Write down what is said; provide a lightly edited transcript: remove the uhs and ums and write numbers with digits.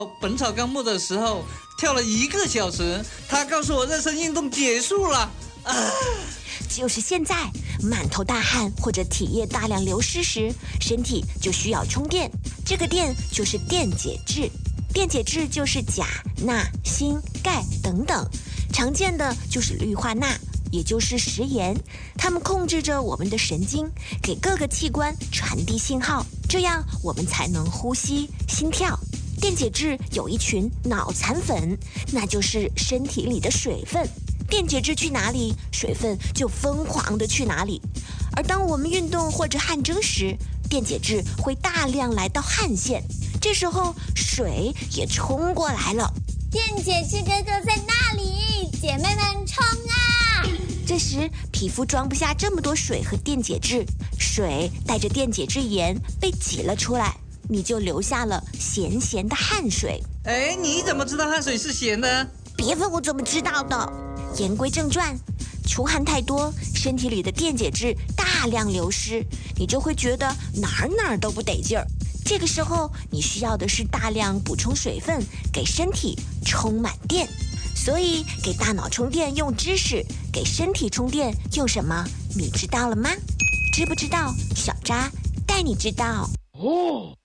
本草纲目的时候跳了1个小时，他告诉我热身运动结束了。 就是现在，满头大汗或者体液大量流失时，身体就需要充电。这个电就是电解质，电解质就是钾、钠、锌、钙等等，常见的就是氯化钠，也就是食盐，它们控制着我们的神经，给各个器官传递信号，这样我们才能呼吸、心跳。电解质有一群脑残粉，那就是身体里的水分。电解质去哪里，水分就疯狂的去哪里。而当我们运动或者汗蒸时，电解质会大量来到汗腺，这时候水也冲过来了。 电解质哥哥在那里，姐妹们冲啊！ 这时皮肤装不下这么多水和电解质，水带着电解质盐被挤了出来，你就留下了咸咸的汗水。 你怎么知道汗水是咸的？ 别问我怎么知道的。言归正传，出汗太多，身体里的电解质大量流失，你就会觉得哪儿都不得劲儿。这个时候你需要的是大量补充水分，给身体充满电。所以给大脑充电用知识，给身体充电用什么？你知道了吗？知不知道？小扎带你知道。